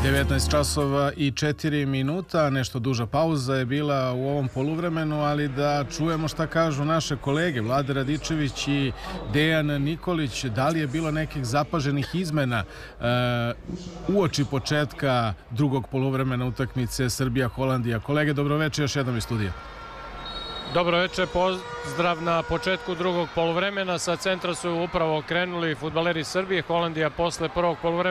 19 časova i 4 minuta, nešto duža pauza je bila u ovom poluvremenu, ali da čujemo šta kažu naše kolege Vlade Radičević i Dejan Nikolić. Da li je bilo nekih zapaženih izmena uoči početka drugog poluvremena utakmice Srbija-Holandija? Kolege, dobroveče, još jednom iz studija. Dobro večer, pozdrav na početku drugog poluvremena. Sa centra su upravo krenuli fudbaleri Srbije. Holandija posle prvog poluvremena